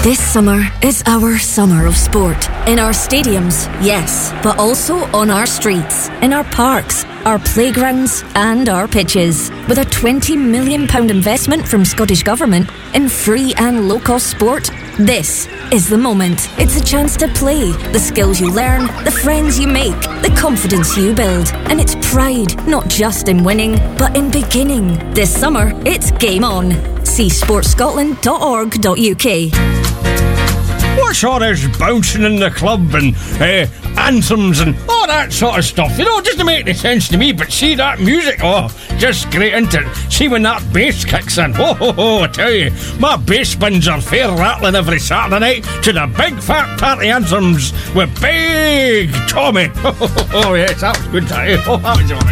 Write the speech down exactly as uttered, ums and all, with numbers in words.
This summer is our summer of sport. In our stadiums, yes, but also on our streets, in our parks, our playgrounds and our pitches. With a twenty million pounds investment from Scottish Government in free and low-cost sport, this is the moment. It's a chance to play, the skills you learn, the friends you make, the confidence you build. And it's pride, not just in winning, but in beginning. This summer, it's game on. See sports scotland dot org dot U K. What's all this bouncing in the club and uh, anthems and all that sort of stuff? You know, it doesn't make any sense to me, but see that music, oh, just great, isn't it? See when that bass kicks in, oh, ho, ho, I tell you, my bass bins are fair rattling every Saturday night to the big fat party anthems with Big Tommy. Oh, oh, oh yes, that was good, that, eh? Oh, that was all right.